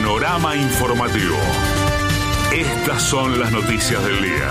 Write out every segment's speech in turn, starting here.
Panorama informativo. Estas son las noticias del día.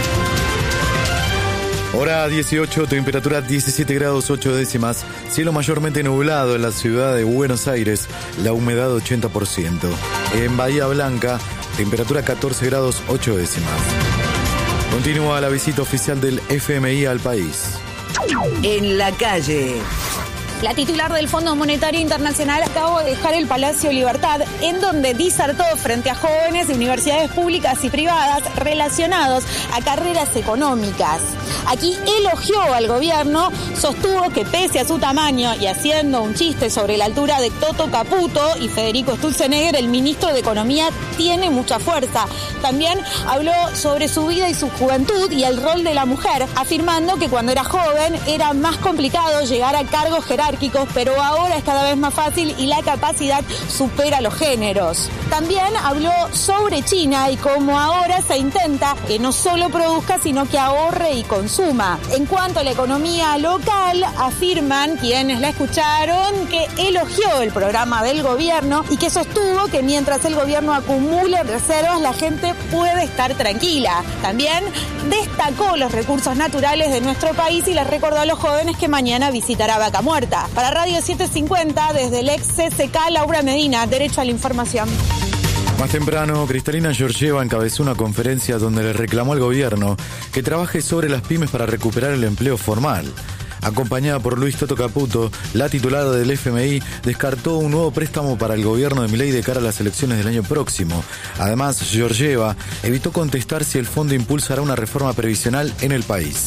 Hora 18, temperatura 17 grados 8 décimas, cielo mayormente nublado en la ciudad de Buenos Aires, la humedad 80%. En Bahía Blanca, temperatura 14 grados 8 décimas. Continúa la visita oficial del FMI al país. En la calle. La titular del Fondo Monetario Internacional acabó de dejar el Palacio Libertad, en donde disertó frente a jóvenes de universidades públicas y privadas relacionados a carreras económicas. Aquí elogió al gobierno, sostuvo que pese a su tamaño y haciendo un chiste sobre la altura de Toto Caputo y Federico Sturzenegger, el ministro de Economía tiene mucha fuerza. También habló sobre su vida y su juventud y el rol de la mujer, afirmando que cuando era joven era más complicado llegar a cargos jerárquicos, pero ahora es cada vez más fácil y la capacidad supera los géneros. También habló sobre China y cómo ahora se intenta que no solo produzca, sino que ahorre y consuma. En cuanto a la economía local, afirman quienes la escucharon que elogió el programa del gobierno y que sostuvo que mientras el gobierno acumule reservas, la gente puede estar tranquila. También destacó los recursos naturales de nuestro país y les recordó a los jóvenes que mañana visitará Vaca Muerta. Para Radio 750, desde el ex CCK, Laura Medina, Derecho a la Información. Más temprano, Cristalina Georgieva encabezó una conferencia donde le reclamó al gobierno que trabaje sobre las pymes para recuperar el empleo formal. Acompañada por Luis Toto Caputo, la titular del FMI descartó un nuevo préstamo para el gobierno de Milei de cara a las elecciones del año próximo. Además, Georgieva evitó contestar si el fondo impulsará una reforma previsional en el país.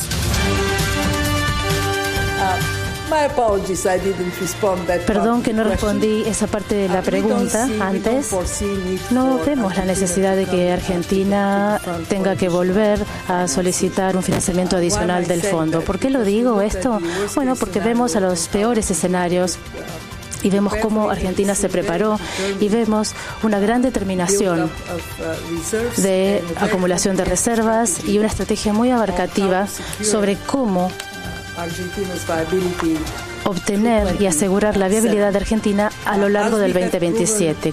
Perdón que no respondí esa parte de la pregunta antes. No vemos la necesidad de que Argentina tenga que volver a solicitar un financiamiento adicional del fondo. ¿Por qué lo digo esto? Bueno, porque vemos a los peores escenarios y vemos cómo Argentina se preparó y vemos una gran determinación de acumulación de reservas y una estrategia muy abarcativa sobre cómo obtener y asegurar la viabilidad de Argentina a lo largo del 2027.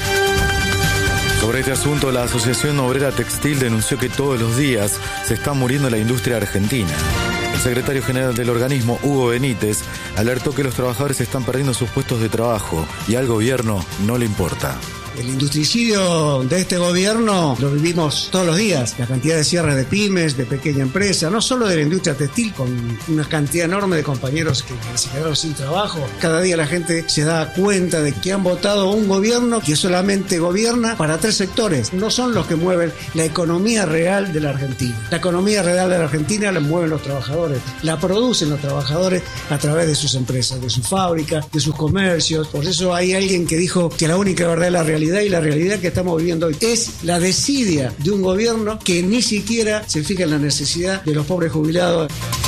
Sobre este asunto, la Asociación Obrera Textil denunció que todos los días se está muriendo la industria argentina. El secretario general del organismo, Hugo Benítez, alertó que los trabajadores están perdiendo sus puestos de trabajo y al gobierno no le importa. El industricidio de este gobierno lo vivimos todos los días. La cantidad de cierres de pymes, de pequeña empresa, no solo de la industria textil, con una cantidad enorme de compañeros que se quedaron sin trabajo. Cada día la gente se da cuenta de que han votado un gobierno que solamente gobierna para tres sectores. No son los que mueven la economía real de la Argentina. La economía real de la Argentina la mueven los trabajadores. La producen los trabajadores a través de sus empresas, de sus fábricas, de sus comercios. Por eso hay alguien que dijo que la única verdad es la realidad, y la realidad que estamos viviendo hoy es la desidia de un gobierno que ni siquiera se fija en la necesidad de los pobres jubilados.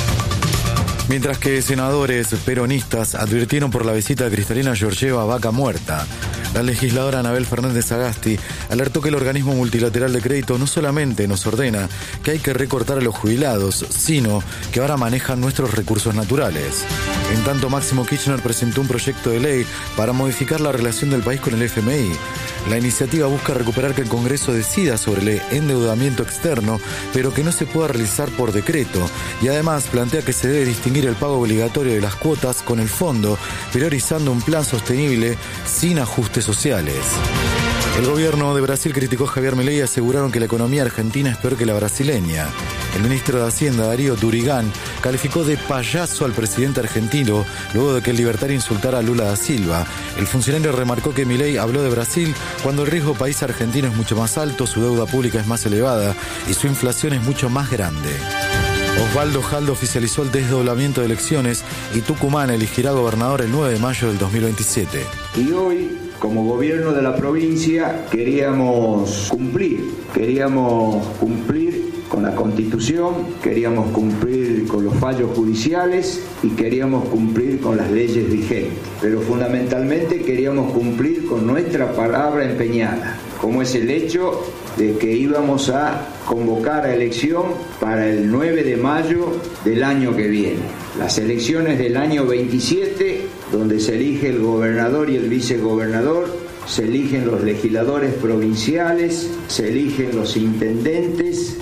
Mientras que senadores peronistas advirtieron por la visita de Cristalina Georgieva a Vaca Muerta, la legisladora Anabel Fernández Sagasti alertó que el organismo multilateral de crédito no solamente nos ordena que hay que recortar a los jubilados, sino que ahora manejan nuestros recursos naturales. En tanto, Máximo Kirchner presentó un proyecto de ley para modificar la relación del país con el FMI. La iniciativa busca recuperar que el Congreso decida sobre el endeudamiento externo, pero que no se pueda realizar por decreto, y además plantea que se debe distinguir el pago obligatorio de las cuotas con el fondo, priorizando un plan sostenible sin ajustes sociales. El gobierno de Brasil criticó a Javier Milei y aseguraron que la economía argentina es peor que la brasileña. El ministro de Hacienda, Darío Durigán, calificó de payaso al presidente argentino luego de que el libertario insultara a Lula da Silva. El funcionario remarcó que Milei habló de Brasil cuando el riesgo país argentino es mucho más alto, su deuda pública es más elevada y su inflación es mucho más grande. Osvaldo Jaldo oficializó el desdoblamiento de elecciones y Tucumán elegirá gobernador el 9 de mayo del 2027. Y hoy, como gobierno de la provincia, queríamos cumplir con la Constitución, queríamos cumplir con los fallos judiciales y queríamos cumplir con las leyes vigentes. Pero fundamentalmente queríamos cumplir con nuestra palabra empeñada, como es el hecho de que íbamos a convocar a elección para el 9 de mayo del año que viene. Las elecciones del año 27, donde se elige el gobernador y el vicegobernador, se eligen los legisladores provinciales, se eligen los intendentes.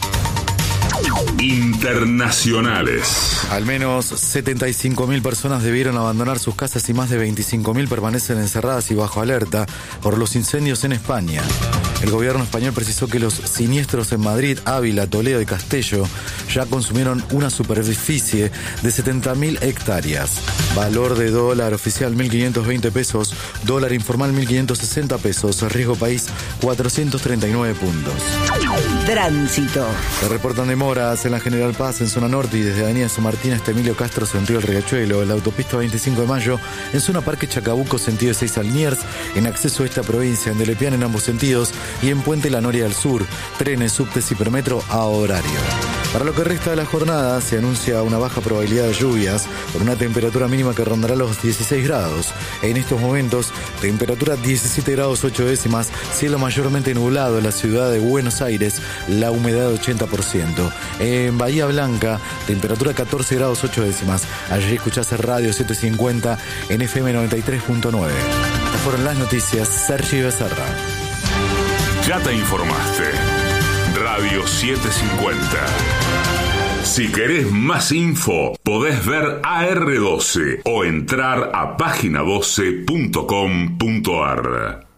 Internacionales. Al menos 75.000 personas debieron abandonar sus casas y más de 25.000 permanecen encerradas y bajo alerta por los incendios en España. El gobierno español precisó que los siniestros en Madrid, Ávila, Toledo y Castelló ya consumieron una superficie de 70.000 hectáreas. Valor de dólar oficial 1.520 pesos, dólar informal 1.560 pesos, riesgo país 439 puntos. Tránsito. Se reportan demoras en la General Paz en zona norte y desde Avenida San Martín hasta Emilio Castro sentido el Riachuelo, en la autopista 25 de Mayo, en zona Parque Chacabuco sentido de 6 al Liniers, en acceso a esta provincia, en Delepián en ambos sentidos y en Puente La Noria al sur, trenes, subtes y permetro a horario. Para lo que resta de la jornada se anuncia una baja probabilidad de lluvias con una temperatura mínima que rondará los 16 grados. En estos momentos, temperatura 17 grados 8 décimas, cielo mayormente nublado en la ciudad de Buenos Aires, la humedad 80%. En Bahía Blanca, temperatura 14 grados 8 décimas. Allí escuchás Radio 750 en FM 93.9. Estas fueron las noticias. Sergio Becerra. Ya te informaste. Radio 750. Si querés más info, podés ver AR12 o entrar a página12.com.ar.